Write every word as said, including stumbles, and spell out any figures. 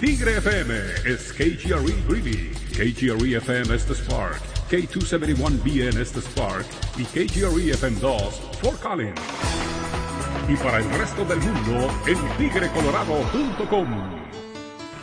Tigre F M is K G R E Greeley, K G R E F M Estes Park, K doscientos setenta y uno B N Estes Park y K G R E F M dos Fort Collins. Y para el resto del mundo en tigre colorado punto com.